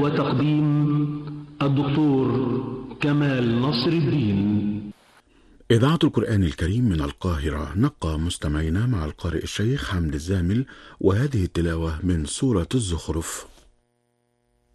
وتقديم الدكتور كمال نصر الدين. إذاعة القرآن الكريم من القاهرة. نبقى مستمعينا مع القارئ الشيخ حمد الزامل، وهذه التلاوة من سورة الزخرف.